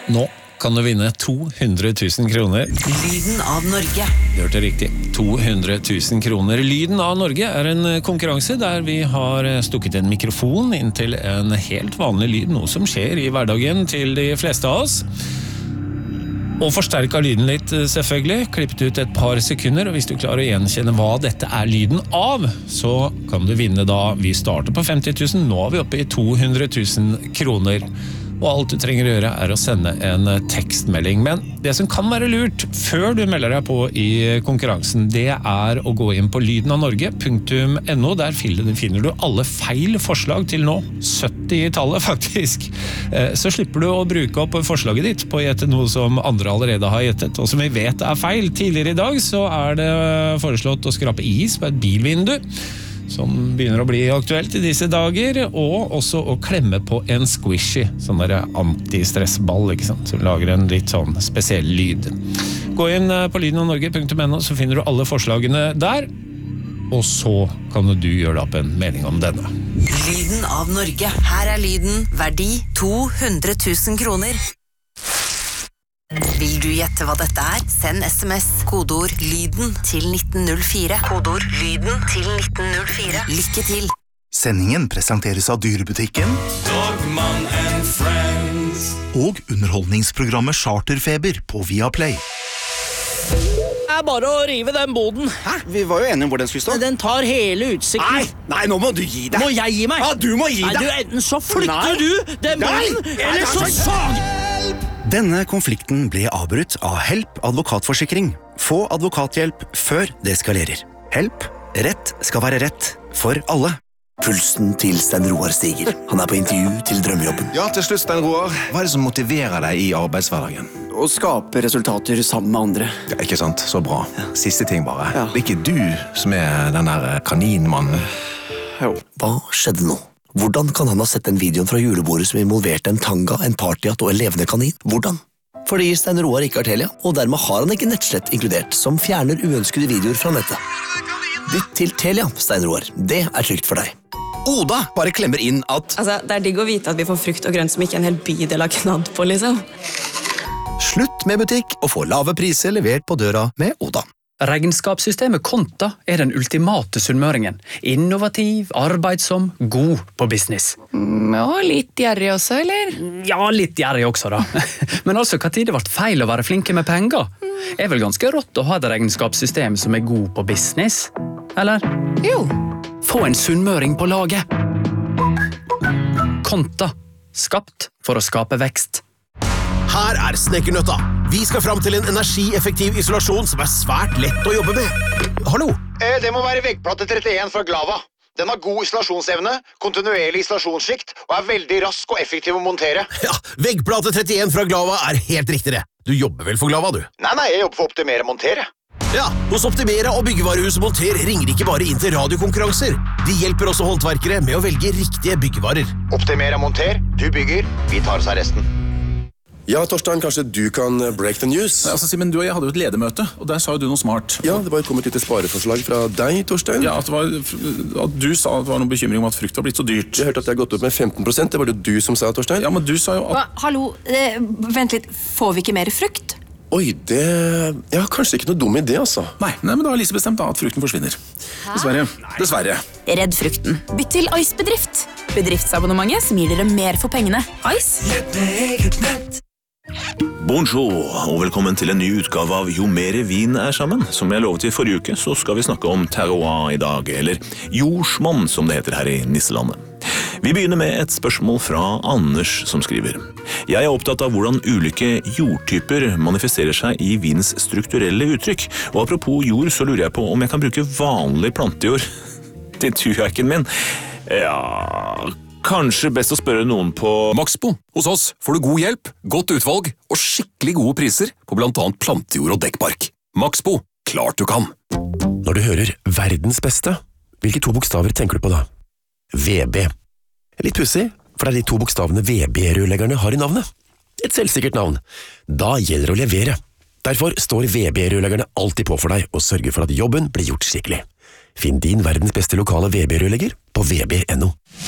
Nå kan du vinne 200 000 kroner. Lyden av Norge. Du hørte riktig. 200 000 kroner. Lyden av Norge er en konkurranse der vi har stukket en mikrofon inn til en helt vanlig lyd, noe som skjer i hverdagen til de fleste av oss. Og forsterket lyden litt, selvfølgelig. Klippet ut et par sekunder, og hvis du klarer å gjenkjenne hva dette er lyden av, så kan du vinne da. Vi starter på 50 000, nå er vi oppe i 200 000 kroner. Og alt du trenger å gjøre er å sende en tekstmelding. Men det som kan være lurt før du melder deg på i konkurransen, det er å gå inn på lydenavnorge.no. Der finner du alle feil forslag til nå, 70 i tallet faktisk. Så slipper du å bruke opp forslaget ditt på å gjette noe som andre allerede har gjettet, og som vi vet er feil. Tidligere i dag så er det foreslått å skrape is på et bilvindu, som begynner å bli aktuelt i disse dager, og også å klemme på en squishy, sånn der antistressball, ikke sant, som lager en litt sånn spesiell lyd. Gå inn på lydenavnorge.no, så finner du alle forslagene der, og så kan du gjøre deg opp en mening om denne. Lyden av Norge. Her er lyden, verdi 200 000 kroner. Vil du gjette hva dette er? Send SMS, kodeord lyden til 1904. Kodeord lyden til 1904. Lykke til! Sendingen presenteres av Dyrebutikken Dogman and Friends og underholdningsprogrammet Charterfeber på Viaplay. Det er bare å rive den boden. Hæ? Vi var jo enige om hvor den skulle stå. Den tar hele utsikten. Nei, nå må du gi deg. Må jeg gi meg? Ja, du må gi deg. Nei, enten så flytter du den boden, eller så sag! Denne konflikten ble avbrutt av Help advokatforsikring. Få advokathjelp før det eskalerer. Help. Rett skal være rett for alle. Pulsen til Stein Roar stiger. Han er på intervju til drømmejobben. Ja, til slutt, Stein Roar. Hva er det som motiverer deg i arbeidshverdagen? Å skape resultater sammen med andre. Ja, ikke sant? Så bra. Siste ting bare. Ja. Det er ikke du som er den der kaninmannen. Jo. Hva skjedde nå? Hvordan kan han ha sett den videoen fra julebordet som involverte en tanga, en partyhatt og en levende kanin? Hvordan? Fordi Stein Roar ikke har Telia, og dermed har han ikke nettslett inkludert, som fjerner uønskede videoer fra nettet. Bytt til Telia, Stein Roar. Det er trygt for deg. Oda bare klemmer inn at Altså, det er digg å vite at vi får frukt og grønt som ikke en hel bydel har knadd på, liksom. slutt med butikk og få lave priser levert på døra med Oda. Regnskapssystemet Konta er den ultimate sunnmøringen. Innovativ, arbeidsom, god på business. Ja, litt gjerrig også, eller? Ja, litt gjerrig også da. Men altså, hva tid det ble feil å være flinke med penger? Er vel ganske rått å ha et regnskapssystem som er god på business? Eller? Jo. Få en sunnmøring på laget. Konta. Skapt for å skape vekst. Her er Snekkernøtta. Vi skal fram til en energieffektiv isolasjon som er svært lett å jobbe med. Hallo? Det må være veggplate 31 fra Glava. Den har god isolasjonsevne, kontinuerlig isolasjonsskikt og er veldig rask og effektiv å montere. Ja, veggplate 31 fra Glava er helt riktig det. Du jobber vel for Glava, du? Nei, jeg jobber for Optimera Montere. Ja, hos Optimera og Byggevarehuset Monter ringer ikke bare inn til radiokonkurranser. De hjelper også håndverkere med å velge riktige byggevarer. Optimera Monter, du bygger, vi tar oss av resten. Ja, Torstein, kanskje du kan break the news? Nei, altså, Simen, du og jeg hadde jo et ledermøte, og der sa jo du noe smart. Ja, det var jo kommet litt spareforslag fra deg, Torstein. Ja, at du sa at det var noen bekymring om at frukt var blitt så dyrt. Jeg hørte at det har gått opp med 15%, det var det du som sa, Torstein. Ja, men du sa jo at... Hallo, vent litt, får vi ikke mer frukt? Oi, det... Ja, kanskje ikke noe dum idé, altså. Nei, men da har Lise bestemt da at frukten forsvinner. Dessverre. Dessverre. Redd frukten. Bytt til Ice Bedrift. Bedriftsabonnementet som gir dere mer for pengene. Ice. Lett med eget nett. Bonjour, og velkommen til en ny utgave av Jo mere vin er sammen. Som jeg lovet i forrige uke, så skal vi snakke om terroir i dag, eller jordsmonn, som det heter her i Nisselandet. Vi begynner med et spørsmål fra Anders, som skriver. Jeg er opptatt av hvordan ulike jordtyper manifesterer seg i vins strukturelle uttrykk. Og apropos jord, så lurer jeg på om jeg kan bruke vanlig plantejord til turjakken min. Ja... Kanskje best å spørre noen på Maxbo. Hos oss får du god hjelp, godt utvalg og skikkelig gode priser på blant annet plantejord og dekkbark. Maxbo. Klart du kan. Når du hører verdens beste, hvilke to bokstaver tenker du på da? VB. Litt pussig, for det er de to bokstavene VB-rørleggerne har i navnet. Et selvsikkert navn. Da gjelder det å levere. Derfor står VB-rørleggerne alltid på for deg og sørger for at jobben blir gjort skikkelig. Finn din verdens beste lokale VB-rørlegger på vb.no.